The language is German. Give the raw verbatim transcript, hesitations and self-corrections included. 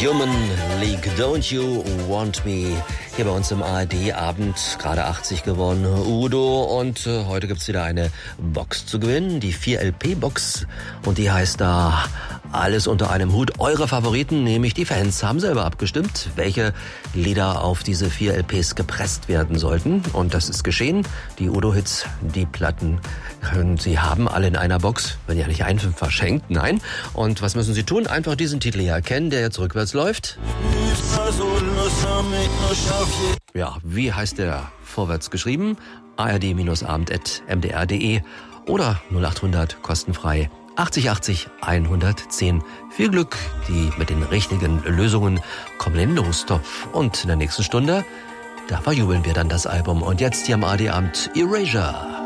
Human League, Don't You Want Me? Hier bei uns im A R D-Abend, gerade achtzig geworden, Udo. Und äh, heute gibt's wieder eine Box zu gewinnen, die vier L P-Box. Und die heißt da alles unter einem Hut. Eure Favoriten, nämlich die Fans, haben selber abgestimmt, welche Lieder auf diese vier L Ps gepresst werden sollten. Und das ist geschehen. Die Udo-Hits, die Platten können Sie haben, alle in einer Box. Wenn ja nicht einfach verschenkt, nein. Und was müssen Sie tun? Einfach diesen Titel hier erkennen, der jetzt rückwärts läuft. Ja, wie heißt der vorwärts geschrieben? a r d abend at m d r punkt d e oder null acht hundert kostenfrei achtzig achtzig hundertzehn. Viel Glück, die mit den richtigen Lösungen kommen in den Lostopf. Und in der nächsten Stunde, da verjubeln wir dann das Album. Und jetzt hier am A R D-Abend Erasure.